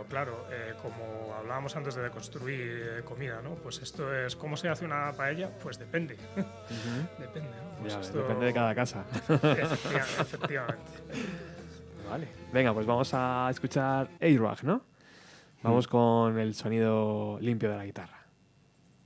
pero claro, como hablábamos antes de construir comida, ¿no? Pues esto es, ¿cómo se hace una paella? Pues depende. Depende, ¿no? Pues Ya, esto... depende de cada casa. Efectivamente. Vale. Venga, pues vamos a escuchar A-Rag, ¿no? Vamos con el sonido limpio de la guitarra.